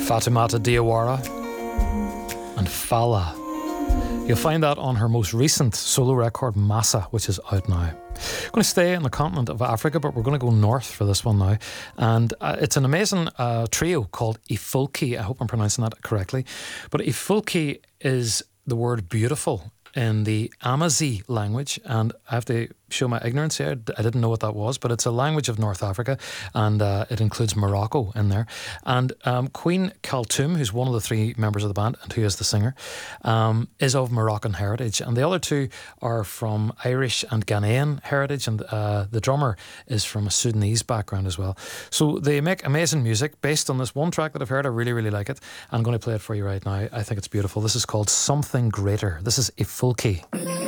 Fatoumata Diawara and Fala. You'll find that on her most recent solo record, Massa, which is out now. I'm going to stay on the continent of Africa, but we're going to go north for this one now. And it's an amazing trio called Ifulki. I hope I'm pronouncing that correctly. But Ifulki is the word beautiful in the Amazi language, and I have to show my ignorance here. I didn't know what that was, but it's a language of North Africa, and it includes Morocco in there. And Queen Kaltoum, who's one of the three members of the band and who is the singer, is of Moroccan heritage, and the other two are from Irish and Ghanaian heritage, and the drummer is from a Sudanese background as well. So they make amazing music based on this one track that I've heard. I really, really like it. I'm going to play it for you right now. I think it's beautiful. This is called Something Greater. This is Ifulki.